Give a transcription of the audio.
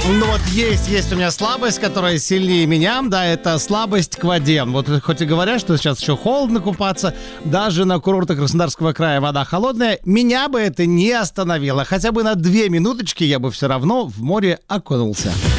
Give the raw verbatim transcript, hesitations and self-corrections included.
Ну вот есть, есть у меня слабость, которая сильнее меня, да, это слабость к воде. Вот хоть и говорят, что сейчас еще холодно купаться, даже на курортах Краснодарского края вода холодная, меня бы это не остановило. Хотя бы на две минуточки я бы все равно в море окунулся.